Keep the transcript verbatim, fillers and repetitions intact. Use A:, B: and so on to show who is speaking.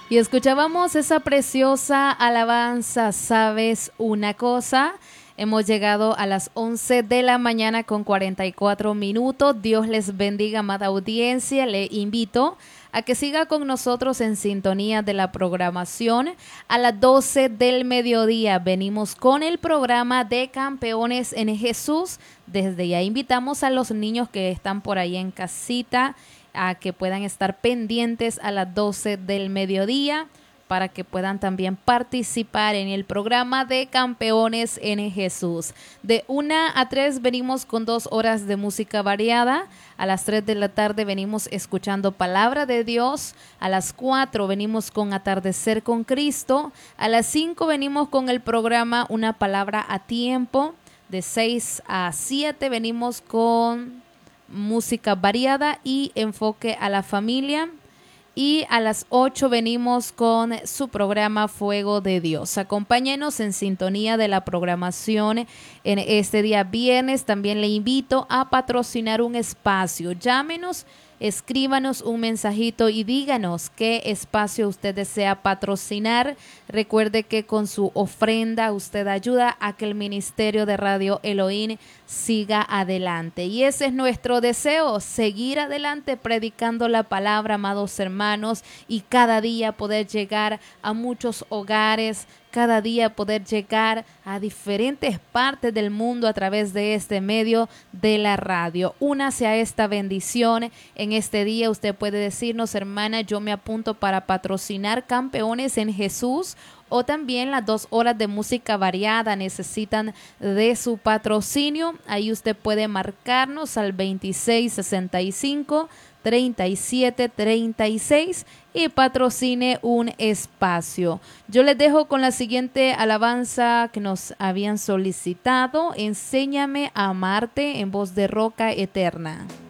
A: Y escuchábamos esa preciosa alabanza, ¿sabes una cosa? Hemos llegado a las once de la mañana con cuarenta y cuatro minutos. Dios les bendiga, amada audiencia. Le invito a que siga con nosotros en sintonía de la programación. A las doce del mediodía venimos con el programa de Campeones en Jesús. Desde ya invitamos a los niños que están por ahí en casita a que puedan estar pendientes a las doce del mediodía para que puedan también participar en el programa de Campeones en Jesús. De una a tres venimos con dos horas de música variada. A las tres de la tarde venimos escuchando Palabra de Dios. A las cuatro venimos con Atardecer con Cristo. A las cinco venimos con el programa Una Palabra a Tiempo. De seis a siete venimos con música variada y enfoque a la familia. Y a las ocho venimos con su programa Fuego de Dios. Acompáñenos en sintonía de la programación en este día viernes. También le invito a patrocinar un espacio. Llámenos, escríbanos un mensajito y díganos qué espacio usted desea patrocinar. Recuerde que con su ofrenda usted ayuda a que el ministerio de Radio Elohim siga adelante. Y ese es nuestro deseo, seguir adelante predicando la palabra, amados hermanos, y cada día poder llegar a muchos hogares, cada día poder llegar a diferentes partes del mundo a través de este medio de la radio. Únase a esta bendición. En este día usted puede decirnos: hermana, yo me apunto para patrocinar Campeones en Jesús. O también las dos horas de música variada necesitan de su patrocinio. Ahí usted puede marcarnos al veintiséis sesenta y cinco, treinta y siete treinta y seis y patrocine un espacio. Yo les dejo con la siguiente alabanza que nos habían solicitado: Enséñame a amarte, en voz de Roca Eterna.